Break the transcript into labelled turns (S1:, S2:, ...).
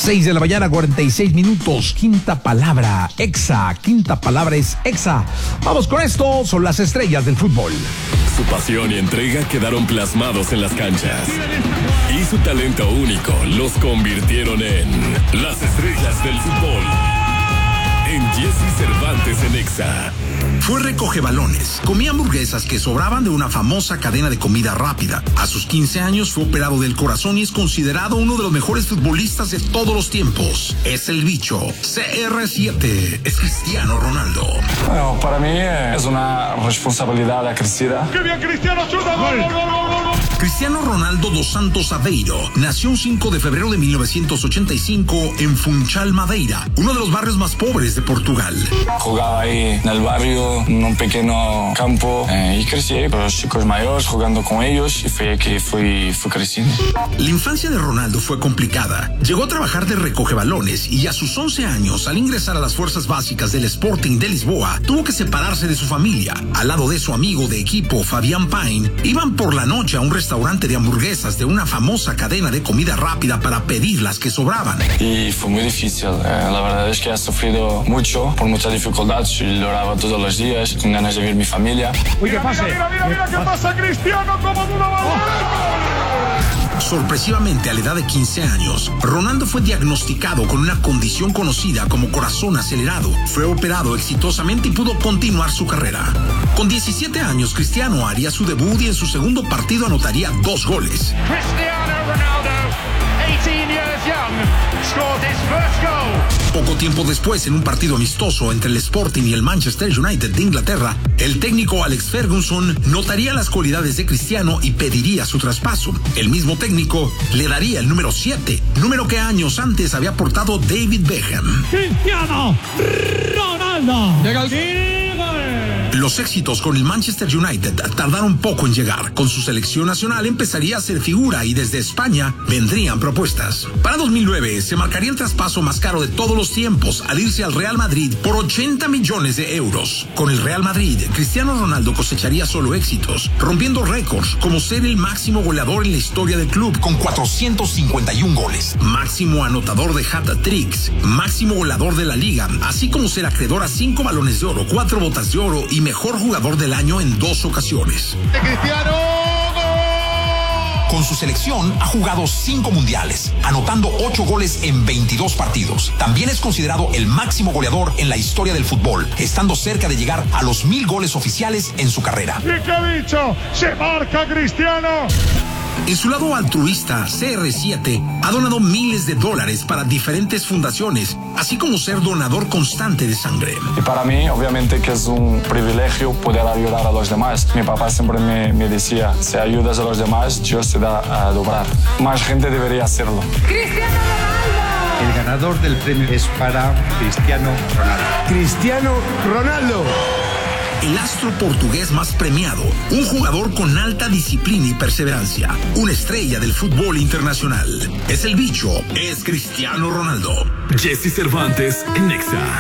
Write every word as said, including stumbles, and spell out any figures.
S1: seis de la mañana, cuarenta y seis minutos. Quinta palabra, Exa. Quinta palabra es Exa. Vamos con esto, son las estrellas del fútbol.
S2: Su pasión y entrega quedaron plasmados en las canchas. Y su talento único los convirtieron en las estrellas del fútbol. En Jesse Cervantes en Exa.
S3: Fue recoge balones, comía hamburguesas que sobraban de una famosa cadena de comida rápida. A sus quince años fue operado del corazón y es considerado uno de los mejores futbolistas de todos los tiempos. Es el bicho. C R siete es Cristiano Ronaldo.
S4: Bueno, para mí es una responsabilidad acrecida.
S5: ¡Qué bien, Cristiano! ¡Chuta! ¡Gol, gol, gol, gol, gol!
S3: Cristiano Ronaldo dos Santos Aveiro nació el cinco de febrero de mil novecientos ochenta y cinco en Funchal, Madeira, uno de los barrios más pobres de Portugal.
S4: Jugaba ahí en el barrio, en un pequeño campo, eh, y crecí con los chicos mayores, jugando con ellos, y fue que fui, fui creciendo.
S3: La infancia de Ronaldo fue complicada. Llegó a trabajar de recoge balones y a sus once años, al ingresar a las fuerzas básicas del Sporting de Lisboa, tuvo que separarse de su familia. Al lado de su amigo de equipo, Fabián Payne, iban por la noche a un restaurante de hamburguesas de una famosa cadena de comida rápida para pedir las que sobraban.
S4: Y fue muy difícil. Eh, la verdad es que he sufrido mucho, por muchas dificultades, y lloraba todos los días, con ganas de ver mi familia.
S5: Uy, ¿qué pasa? Mira, mira, mira, mira, ¿qué pasa, Cristiano? Como de una balón.
S3: Sorpresivamente, a la edad de quince años, Ronaldo fue diagnosticado con una condición conocida como corazón acelerado. Fue operado exitosamente y pudo continuar su carrera. Con diecisiete años, Cristiano haría su debut y en su segundo partido anotaría dos goles.
S5: Cristiano Ronaldo, eighteen years young, scored his first goal.
S3: Poco tiempo después, en un partido amistoso entre el Sporting y el Manchester United de Inglaterra, el técnico Alex Ferguson notaría las cualidades de Cristiano y pediría su traspaso. El mismo técnico le daría el número siete, número que años antes había portado David Beckham.
S6: Cristiano Ronaldo. Llega el...
S3: Los éxitos con el Manchester United tardaron poco en llegar. Con su selección nacional empezaría a ser figura y desde España vendrían propuestas. Para dos mil nueve se marcaría el traspaso más caro de todos los tiempos al irse al Real Madrid por ochenta millones de euros. Con el Real Madrid, Cristiano Ronaldo cosecharía solo éxitos, rompiendo récords como ser el máximo goleador en la historia del club con cuatrocientos cincuenta y uno goles, máximo anotador de hat-tricks, máximo goleador de la liga, así como ser acreedor a cinco balones de oro, cuatro botas de oro y mejor jugador del año en dos ocasiones.
S5: ¡Cristiano!
S3: Con su selección ha jugado cinco mundiales, anotando ocho goles en veintidós partidos. También es considerado el máximo goleador en la historia del fútbol, estando cerca de llegar a los mil goles oficiales en su carrera.
S5: ¿Y qué ha dicho? ¡Se marca Cristiano!
S3: En su lado altruista, C R siete ha donado miles de dólares para diferentes fundaciones, así como ser donador constante de sangre.
S4: Y para mí, obviamente, que es un privilegio poder ayudar a los demás. Mi papá siempre me, me decía, si ayudas a los demás, Dios te da a doblar. Más gente debería hacerlo.
S7: ¡Cristiano Ronaldo!
S8: El ganador del premio es para Cristiano Ronaldo.
S9: Cristiano Ronaldo.
S3: El astro portugués más premiado, un jugador con alta disciplina y perseverancia, una estrella del fútbol internacional. Es el bicho, es Cristiano Ronaldo.
S2: Jesse Cervantes en Exa.